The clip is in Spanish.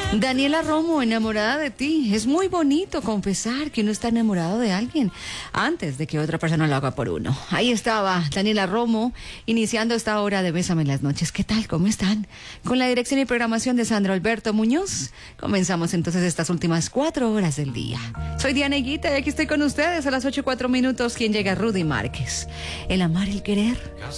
Daniela Romo, enamorada de ti. Es muy bonito confesar que uno está enamorado de alguien antes de que otra persona lo haga por uno. Ahí estaba Daniela Romo, iniciando esta hora de Bésame en las noches. ¿Qué tal? ¿Cómo están? Con la dirección y programación de Sandro Alberto Muñoz. Comenzamos entonces estas últimas 4 horas del día. Soy Diana Higuita y aquí estoy con ustedes a las 8:04. ¿Quién llega? Rudy Márquez. El amar, el querer.